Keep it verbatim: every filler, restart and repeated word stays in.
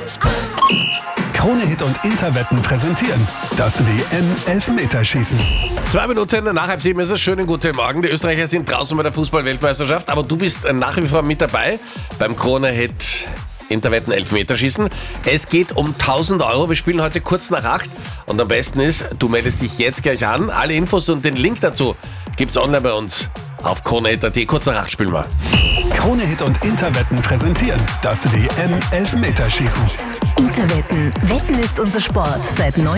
Krone-Hit und Interwetten präsentieren das W M-Elfmeterschießen. Zwei Minuten nach halb sieben ist es. Schönen guten Morgen. Die Österreicher sind draußen bei der Fußball-Weltmeisterschaft, aber du bist nach wie vor mit dabei beim Krone-Hit Interwetten Elfmeterschießen. Es geht um tausend Euro. Wir spielen heute kurz nach acht und am besten ist, du meldest dich jetzt gleich an. Alle Infos und den Link dazu gibt's online bei uns auf Krone-Hit Punkt at. Kurz nach acht spielen wir. Krone-Hit und Interwetten präsentieren das W M-Elfmeterschießen. Interwetten. Wetten ist unser Sport seit